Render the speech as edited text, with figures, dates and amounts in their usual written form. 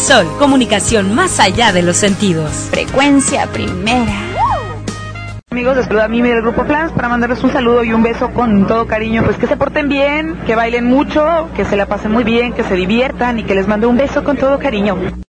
Sol, comunicación más allá de los sentidos. Frecuencia primera. Amigos, les saluda a Mimi del Grupo Flans para mandarles un saludo y un beso con todo cariño. Pues que se porten bien, que bailen mucho, que se la pasen muy bien, que se diviertan y que les mande un beso con todo cariño.